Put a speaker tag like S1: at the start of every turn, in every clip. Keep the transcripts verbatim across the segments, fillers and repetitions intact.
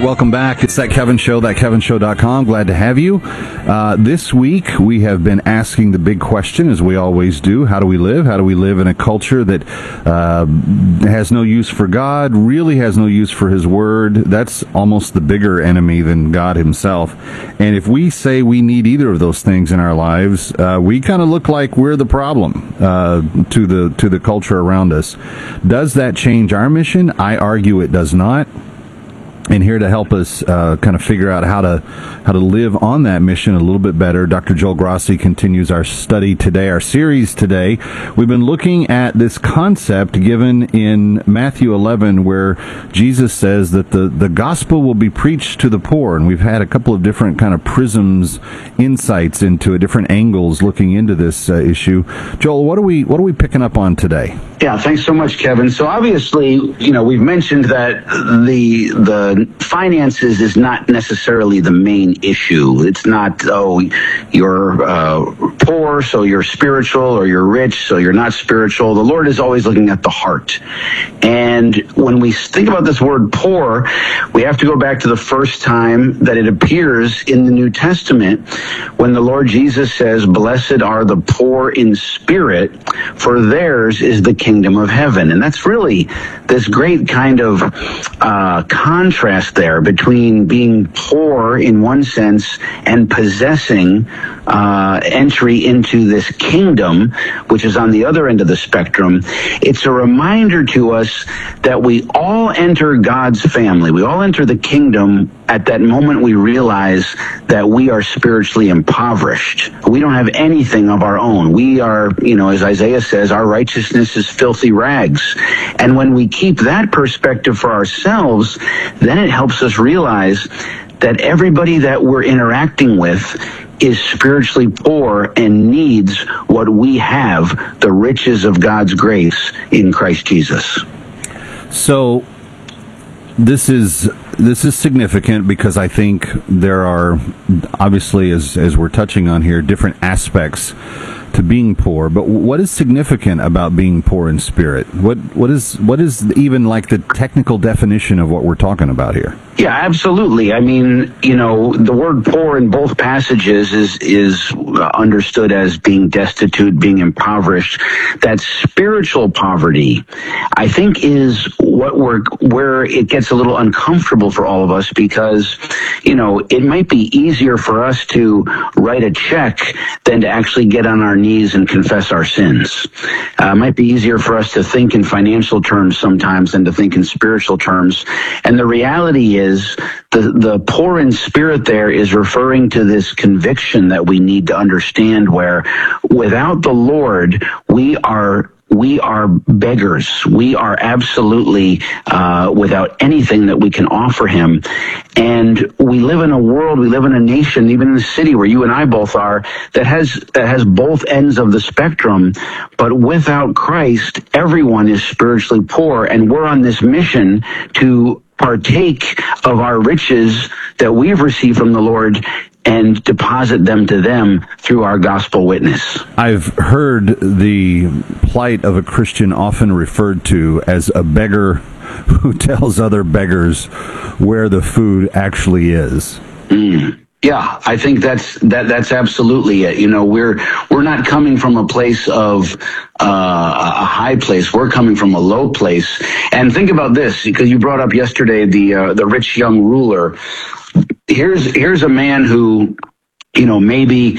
S1: welcome back. It's That Kevin Show, that kevin show dot com. Glad to have you. Uh, this week, we have been asking the big question, as we always do. How do we live? How do we live in a culture that uh, has no use for God, really has no use for His Word? That's almost the bigger enemy than God Himself. And if we say we need either of those things in our lives, uh, we kind of look like we're the problem uh, to the to the culture around us. Does that change our mission? I argue it does not. And here to help us uh, kind of figure out how to how to live on that mission a little bit better, Doctor Joel Grassi continues our study today, our series today. We've been looking at this concept given in Matthew eleven, where Jesus says that the, the gospel will be preached to the poor. And we've had a couple of different kind of prisms, insights into a different angles looking into this uh, issue. Joel, what are we what are we picking up on today?
S2: Yeah, thanks so much, Kevin. So obviously, you know, we've mentioned that the the finances is not necessarily the main issue. It's not, oh, you're uh, poor, so you're spiritual, or you're rich, so you're not spiritual. The Lord is always looking at the heart. And when we think about this word poor, we have to go back to the first time that it appears in the New Testament, when the Lord Jesus says, "Blessed are the poor in spirit, for theirs is the kingdom of heaven." And that's really this great kind of uh, contrast there between being poor in one sense and possessing uh, entry into this kingdom, which is on the other end of the spectrum. It's a reminder to us that we all enter God's family. We all enter the kingdom at that moment we realize that we are spiritually impoverished. We don't have anything of our own. We are, you know, as Isaiah says, our righteousness is filthy rags. And when we keep that perspective for ourselves, then it helps us realize that everybody that we're interacting with is spiritually poor and needs what we have, the riches of God's grace in Christ Jesus.
S1: So this is this is significant because I think there are, obviously, as as we're touching on here, different aspects to being poor. But what is significant about being poor in spirit? What what is what is even like the technical definition of what we're talking about here?
S2: Yeah, absolutely. I mean, you know, the word poor in both passages is is understood as being destitute, being impoverished. That spiritual poverty, I think, is what we're where it gets a little uncomfortable for all of us, because, you know, it might be easier for us to write a check than to actually get on our knees and confess our sins. Uh, it might be easier for us to think in financial terms sometimes than to think in spiritual terms. And the reality is the, the poor in spirit there is referring to this conviction that we need to understand, where without the Lord, we are We are beggars. We are absolutely uh, without anything that we can offer Him. And we live in a world, we live in a nation, even in the city where you and I both are, that has that has both ends of the spectrum. But without Christ, everyone is spiritually poor, and we're on this mission to partake of our riches that we've received from the Lord and deposit them to them through our gospel witness.
S1: I've heard the plight of a Christian often referred to as a beggar who tells other beggars where the food actually is.
S2: Mm. Yeah, I think that's that. That's absolutely it. You know, we're we're not coming from a place of uh, a high place. We're coming from a low place. And think about this, because you brought up yesterday the uh, the rich young ruler. Here's here's a man who, you know, maybe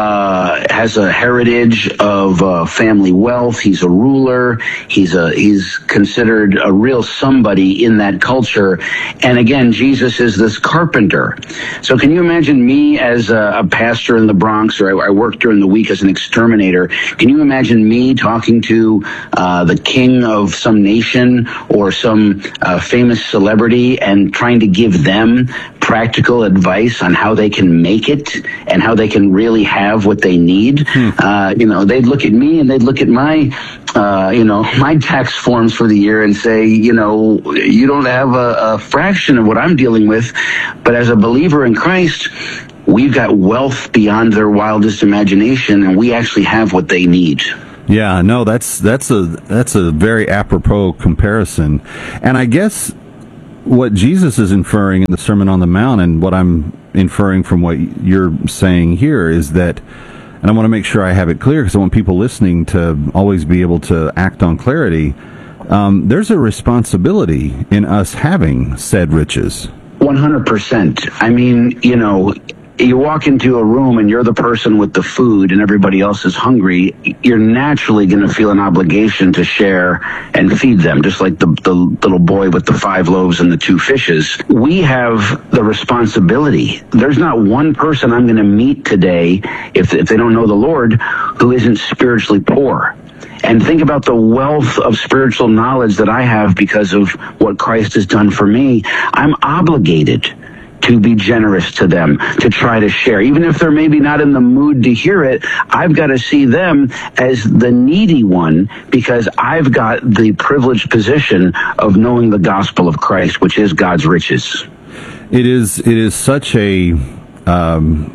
S2: uh, has a heritage of uh, family wealth. He's a ruler. He's a he's considered a real somebody in that culture. And again, Jesus is this carpenter. So can you imagine me as a, a pastor in the Bronx, or I, I work during the week as an exterminator? Can you imagine me talking to uh, the king of some nation or some uh, famous celebrity and trying to give them practical advice on how they can make it and how they can really have what they need? Hmm. Uh, you know, they'd look at me and they'd look at my, uh, you know, my tax forms for the year and say, you know, you don't have a, a fraction of what I'm dealing with. But as a believer in Christ, we've got wealth beyond their wildest imagination, and we actually have what they need.
S1: Yeah, no, that's that's a that's a very apropos comparison. And I guess what Jesus is inferring in the Sermon on the Mount, and what I'm inferring from what you're saying here, is that, and I want to make sure I have it clear because I want people listening to always be able to act on clarity. Um, there's a responsibility in us having said riches.
S2: one hundred percent. I mean, you know, you walk into a room and you're the person with the food and everybody else is hungry, you're naturally going to feel an obligation to share and feed them, just like the, the little boy with the five loaves and the two fishes. We have the responsibility. There's not one person I'm going to meet today, if, if they don't know the Lord, who isn't spiritually poor. And think about the wealth of spiritual knowledge that I have because of what Christ has done for me. I'm obligated to be generous to them, to try to share. Even if they're maybe not in the mood to hear it, I've got to see them as the needy one because I've got the privileged position of knowing the gospel of Christ, which is God's riches.
S1: It is, it is such a um,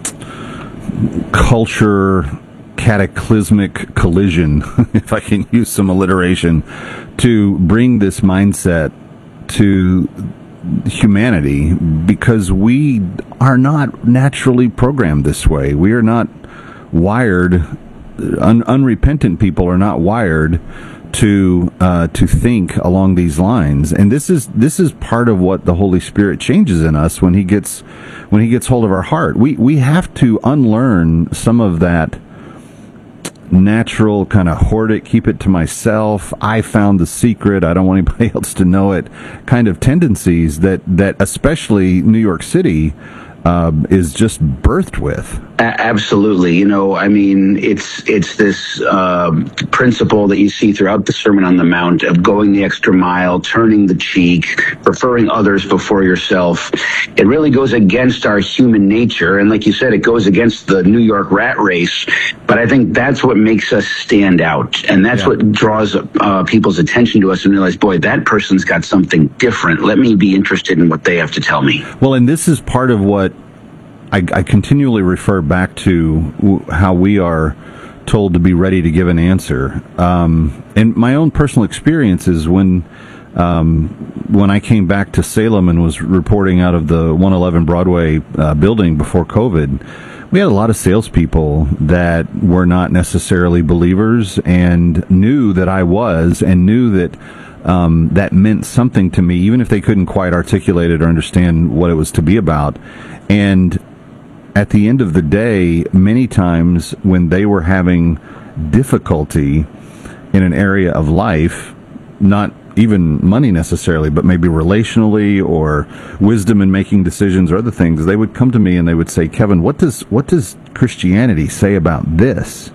S1: culture cataclysmic collision, if I can use some alliteration, to bring this mindset to humanity, because we are not naturally programmed this way. We are not wired, un- unrepentant people are not wired to uh, to think along these lines. And this is this is part of what the Holy Spirit changes in us when he gets when he gets hold of our heart. We we have to unlearn some of that natural kind of hoard it, keep it to myself, I found the secret, I don't want anybody else to know it kind of tendencies that, that especially New York City uh, is just birthed with.
S2: A- absolutely. You know, I mean, it's it's this uh, principle that you see throughout the Sermon on the Mount of going the extra mile, turning the cheek, preferring others before yourself. It really goes against our human nature. And like you said, it goes against the New York rat race. But I think that's what makes us stand out. And that's yeah. what draws uh, people's attention to us and realize, boy, that person's got something different. Let me be interested in what they have to tell me.
S1: Well, and this is part of what I, I continually refer back to, how we are told to be ready to give an answer. Um, and my own personal experience is when um, when I came back to Salem and was reporting out of the one eleven Broadway uh, building before COVID, we had a lot of salespeople that were not necessarily believers and knew that I was, and knew that um, that meant something to me, even if they couldn't quite articulate it or understand what it was to be about. And at the end of the day, many times when they were having difficulty in an area of life, not even money necessarily, but maybe relationally or wisdom in making decisions or other things, they would come to me and they would say, Kevin, what does what does Christianity say about this?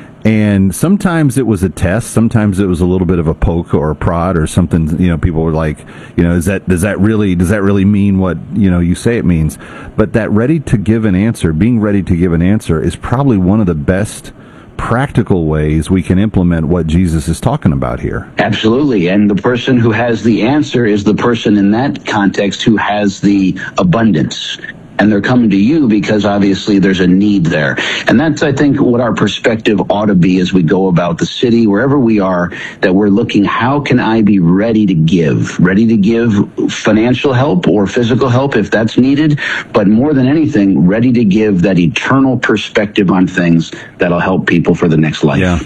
S1: And sometimes it was a test. Sometimes it was a little bit of a poke or a prod or something. You know, people were like, you know, is that, does that really, does that really mean what, you know, you say it means? But that ready to give an answer, being ready to give an answer is probably one of the best practical ways we can implement what Jesus is talking about here.
S2: Absolutely. And the person who has the answer is the person in that context who has the abundance. And they're coming to you because obviously there's a need there. And that's, I think, what our perspective ought to be as we go about the city, wherever we are, that we're looking, how can I be ready to give? Ready to give financial help or physical help if that's needed, but more than anything, ready to give that eternal perspective on things that'll help people for the next life.
S1: Yeah.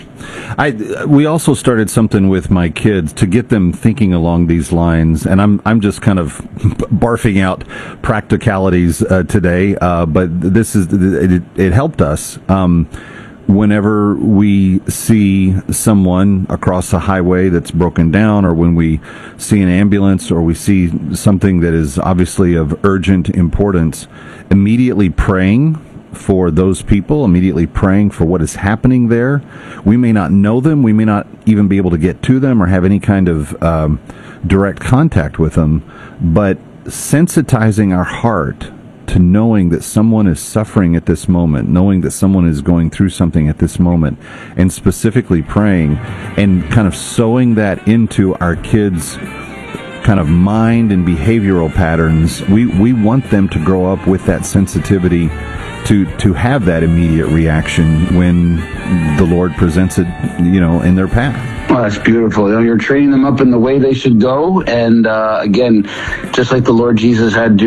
S1: I we also started something with my kids to get them thinking along these lines, and I'm I'm just kind of barfing out practicalities uh, today, uh, but this is it, it helped us. Um, whenever we see someone across a highway that's broken down, or when we see an ambulance, or we see something that is obviously of urgent importance, immediately praying for those people, immediately praying for what is happening there. We may not know them, we may not even be able to get to them or have any kind of um, direct contact with them, but sensitizing our heart to knowing that someone is suffering at this moment, knowing that someone is going through something at this moment, and specifically praying and kind of sewing that into our kids' kind of mind and behavioral patterns. We we want them to grow up with that sensitivity to to have that immediate reaction when the Lord presents it, you know, in their path.
S2: Well, that's beautiful. You know, you're training them up in the way they should go. And uh, again, just like the Lord Jesus had to